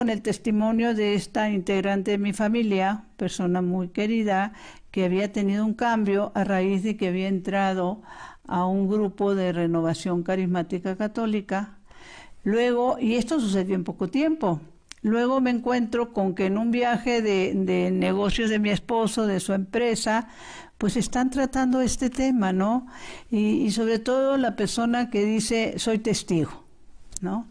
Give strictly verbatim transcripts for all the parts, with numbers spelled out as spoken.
con el testimonio de esta integrante de mi familia, persona muy querida, que había tenido un cambio a raíz de que había entrado a un grupo de renovación carismática católica. Luego, y esto sucedió en poco tiempo, luego me encuentro con que en un viaje de, de negocios de mi esposo, de su empresa, pues están tratando este tema, ¿no? Y, y sobre todo la persona que dice, soy testigo, ¿no?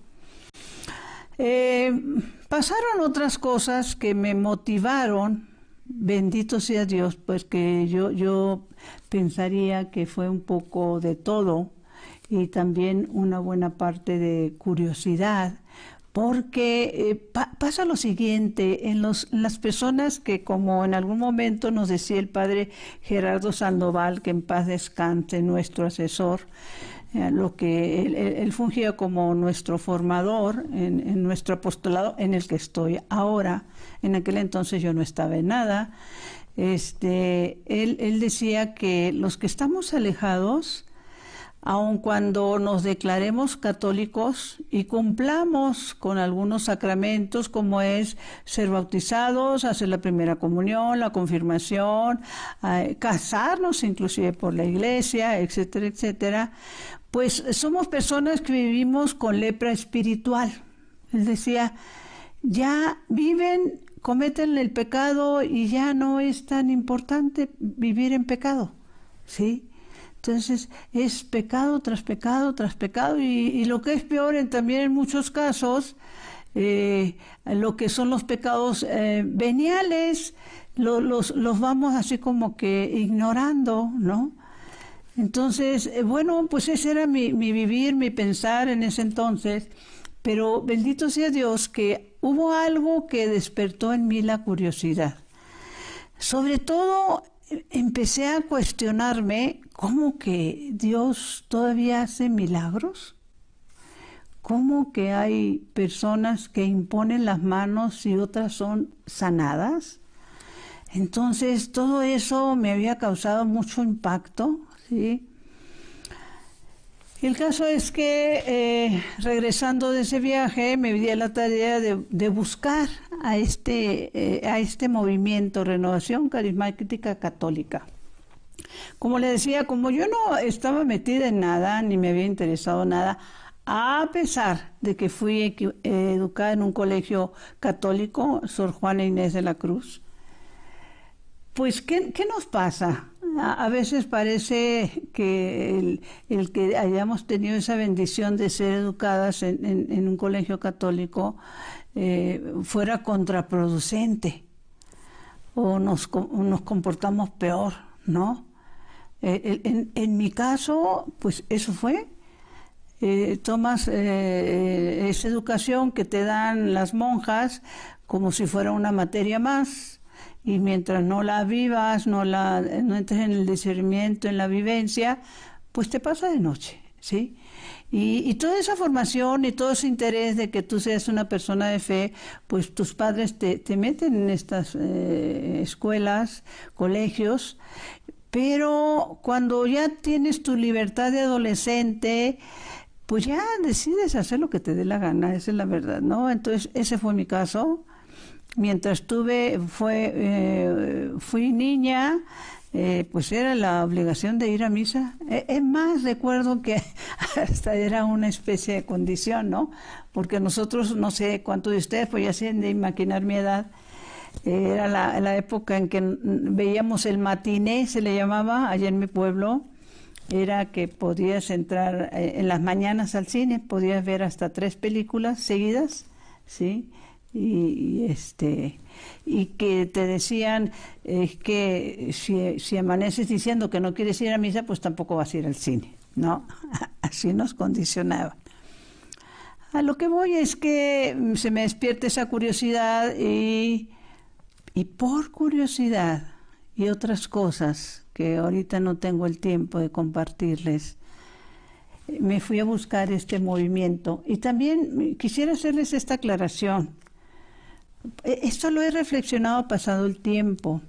Eh, pasaron otras cosas que me motivaron, bendito sea Dios, pues que yo, yo pensaría que fue un poco de todo y también una buena parte de curiosidad, porque eh, pa pasa lo siguiente, en, los, en las personas que, como en algún momento nos decía el padre Gerardo Sandoval, que en paz descanse, nuestro asesor, eh, lo que él, él fungía como nuestro formador en, en nuestro apostolado, en el que estoy ahora. En aquel entonces yo no estaba en nada. Este, él, él decía que los que estamos alejados, aun cuando nos declaremos católicos y cumplamos con algunos sacramentos como es ser bautizados, hacer la primera comunión, la confirmación, eh, casarnos inclusive por la iglesia, etcétera, etcétera, pues somos personas que vivimos con lepra espiritual. Él decía, ya viven, cometen el pecado y ya no es tan importante vivir en pecado, ¿sí? Entonces es pecado tras pecado tras pecado y, y lo que es peor en, también en muchos casos, eh, lo que son los pecados eh, veniales, lo, los, los vamos así como que ignorando, ¿no? Entonces, eh, bueno, pues ese era mi, mi vivir, mi pensar en ese entonces, pero bendito sea Dios que hubo algo que despertó en mí la curiosidad. Sobre todo, empecé a cuestionarme cómo que Dios todavía hace milagros, cómo que hay personas que imponen las manos y otras son sanadas. Entonces todo eso me había causado mucho impacto, ¿sí? El caso es que eh, regresando de ese viaje me di a la tarea de, de buscar a este, eh, a este movimiento, Renovación Carismática Católica. Como le decía, como yo no estaba metida en nada, ni me había interesado nada, a pesar de que fui eh, educada en un colegio católico, Sor Juana Inés de la Cruz, pues ¿qué, qué nos pasa? A veces parece que el, el que hayamos tenido esa bendición de ser educadas en, en, en un colegio católico eh, fuera contraproducente o nos, nos comportamos peor, ¿no? Eh, en, en mi caso, pues eso fue. Eh, tomas eh, esa educación que te dan las monjas como si fuera una materia más. Y mientras no la vivas, no, la, no entres en el discernimiento, en la vivencia, pues te pasa de noche, ¿sí? Y, y toda esa formación y todo ese interés de que tú seas una persona de fe, pues tus padres te, te meten en estas eh, escuelas, colegios, pero cuando ya tienes tu libertad de adolescente, pues ya decides hacer lo que te dé la gana, esa es la verdad, ¿no? Entonces ese fue mi caso. Mientras tuve, fue, eh, fui niña, eh, pues era la obligación de ir a misa. Es eh, más, recuerdo que hasta era una especie de condición, ¿no? Porque nosotros, no sé cuántos de ustedes, pues ya se han de imaginar mi edad, eh, era la, la época en que veíamos el matiné, se le llamaba, allá en mi pueblo, era que podías entrar eh, en las mañanas al cine, podías ver hasta tres películas seguidas, ¿sí? Y, y este y que te decían es eh, que si, si amaneces diciendo que no quieres ir a misa, pues tampoco vas a ir al cine, ¿no? Así nos condicionaban. A lo que voy es que se me despierta esa curiosidad y, y por curiosidad y otras cosas que ahorita no tengo el tiempo de compartirles, me fui a buscar este movimiento. Y también quisiera hacerles esta aclaración. Esto lo he reflexionado pasado el tiempo.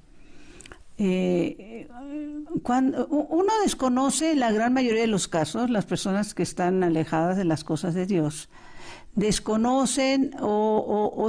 Eh, cuando uno desconoce, la gran mayoría de los casos, las personas que están alejadas de las cosas de Dios, desconocen o, o, o